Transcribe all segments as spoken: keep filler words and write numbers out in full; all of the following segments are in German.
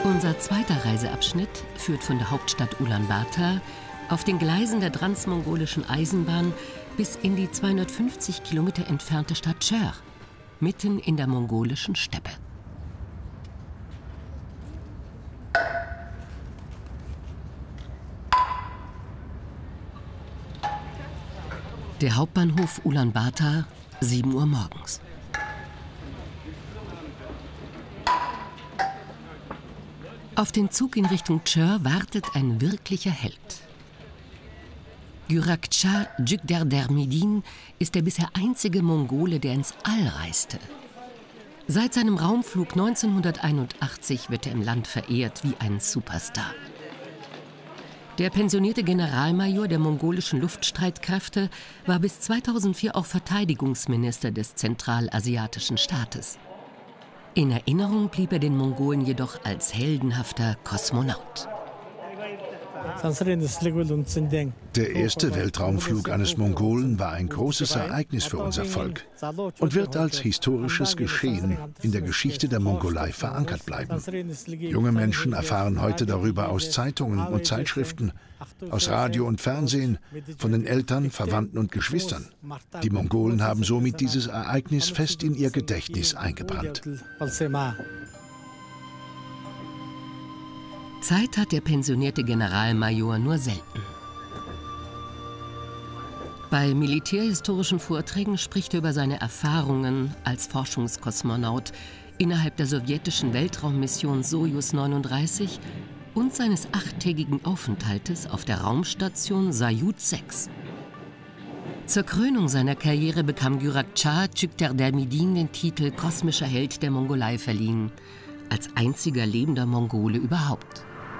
Unser zweiter Reiseabschnitt führt von der Hauptstadt Ulaanbaatar auf den Gleisen der transmongolischen Eisenbahn bis in die zweihundertfünfzig Kilometer entfernte Stadt Chör, mitten in der mongolischen Steppe. Der Hauptbahnhof Ulaanbaatar, sieben Uhr morgens. Auf den Zug in Richtung Chör wartet ein wirklicher Held. Gyuragcha Jükderderdmidin ist der bisher einzige Mongole, der ins All reiste. Seit seinem Raumflug neunzehnhunderteinundachtzig wird er im Land verehrt wie ein Superstar. Der pensionierte Generalmajor der mongolischen Luftstreitkräfte war bis zweitausendvier auch Verteidigungsminister des zentralasiatischen Staates. In Erinnerung blieb er den Mongolen jedoch als heldenhafter Kosmonaut. Der erste Weltraumflug eines Mongolen war ein großes Ereignis für unser Volk und wird als historisches Geschehen in der Geschichte der Mongolei verankert bleiben. Junge Menschen erfahren heute darüber aus Zeitungen und Zeitschriften, aus Radio und Fernsehen, von den Eltern, Verwandten und Geschwistern. Die Mongolen haben somit dieses Ereignis fest in ihr Gedächtnis eingebrannt. Zeit hat der pensionierte Generalmajor nur selten. Bei militärhistorischen Vorträgen spricht er über seine Erfahrungen als Forschungskosmonaut innerhalb der sowjetischen Weltraummission Sojus neununddreißig und seines achttägigen Aufenthaltes auf der Raumstation Saljut sechs. Zur Krönung seiner Karriere bekam Gyuragcha Jükderderdmidin den Titel Kosmischer Held der Mongolei verliehen, als einziger lebender Mongole überhaupt.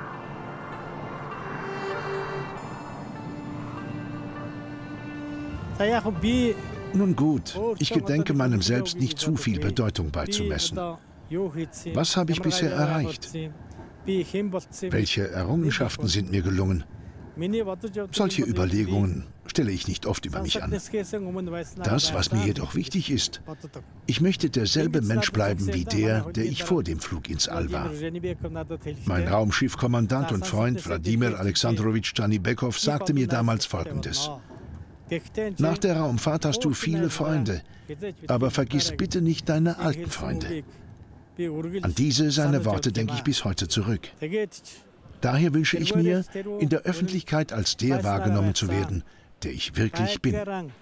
Nun gut, ich gedenke meinem Selbst nicht zu viel Bedeutung beizumessen. Was habe ich bisher erreicht? Welche Errungenschaften sind mir gelungen? Solche Überlegungen stelle ich nicht oft über mich an. Das, was mir jedoch wichtig ist, ich möchte derselbe Mensch bleiben wie der, der ich vor dem Flug ins All war. Mein Raumschiffkommandant und Freund Wladimir Alexandrowitsch Dschanibekow sagte mir damals Folgendes: Nach der Raumfahrt hast du viele Freunde, aber vergiss bitte nicht deine alten Freunde. An diese seine Worte denke ich bis heute zurück. Daher wünsche ich mir, in der Öffentlichkeit als der wahrgenommen zu werden, der ich wirklich bin.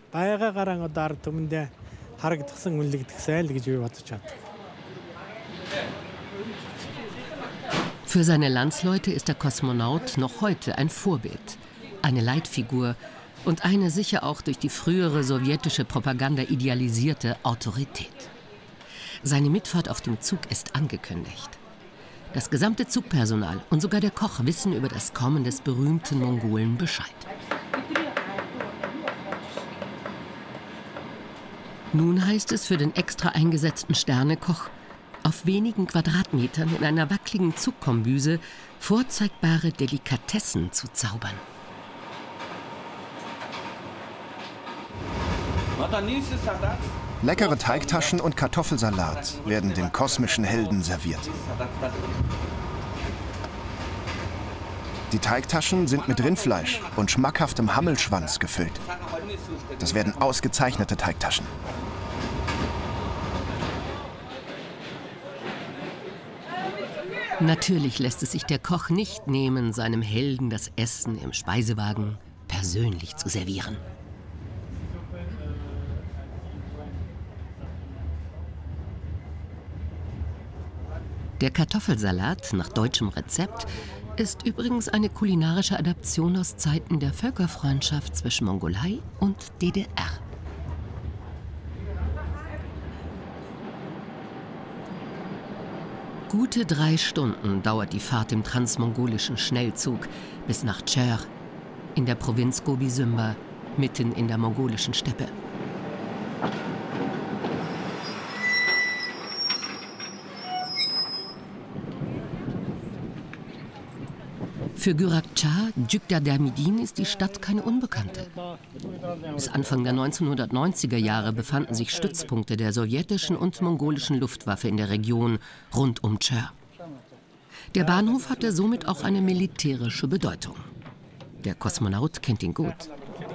Für seine Landsleute ist der Kosmonaut noch heute ein Vorbild, eine Leitfigur und eine sicher auch durch die frühere sowjetische Propaganda idealisierte Autorität. Seine Mitfahrt auf dem Zug ist angekündigt. Das gesamte Zugpersonal und sogar der Koch wissen über das Kommen des berühmten Mongolen Bescheid. Nun heißt es für den extra eingesetzten Sternekoch, auf wenigen Quadratmetern in einer wackeligen Zugkombüse vorzeigbare Delikatessen zu zaubern. Leckere Teigtaschen und Kartoffelsalat werden dem kosmischen Helden serviert. Die Teigtaschen sind mit Rindfleisch und schmackhaftem Hammelschwanz gefüllt. Das werden ausgezeichnete Teigtaschen. Natürlich lässt es sich der Koch nicht nehmen, seinem Helden das Essen im Speisewagen persönlich zu servieren. Der Kartoffelsalat nach deutschem Rezept ist übrigens eine kulinarische Adaption aus Zeiten der Völkerfreundschaft zwischen Mongolei und D D R. Gute drei Stunden dauert die Fahrt im transmongolischen Schnellzug bis nach Chör in der Provinz Gobi-Sümba, mitten in der mongolischen Steppe. Für Gyuragcha Jükderderdmidin ist die Stadt keine Unbekannte. Bis Anfang der neunzehnhundertneunziger Jahre befanden sich Stützpunkte der sowjetischen und mongolischen Luftwaffe in der Region rund um Chör. Der Bahnhof hatte somit auch eine militärische Bedeutung. Der Kosmonaut kennt ihn gut.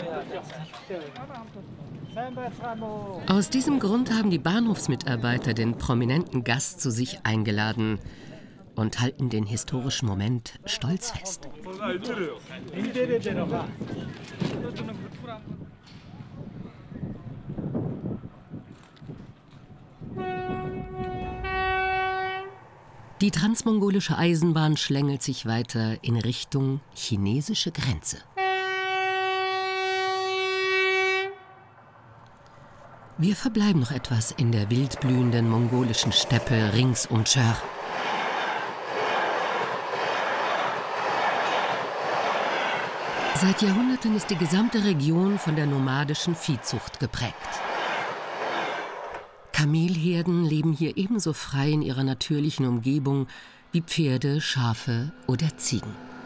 Aus diesem Grund haben die Bahnhofsmitarbeiter den prominenten Gast zu sich eingeladen und halten den historischen Moment stolz fest. Die transmongolische Eisenbahn schlängelt sich weiter in Richtung chinesische Grenze. Wir verbleiben noch etwas in der wildblühenden mongolischen Steppe rings um Chör. Seit Jahrhunderten ist die gesamte Region von der nomadischen Viehzucht geprägt. Kamelherden leben hier ebenso frei in ihrer natürlichen Umgebung wie Pferde, Schafe oder Ziegen.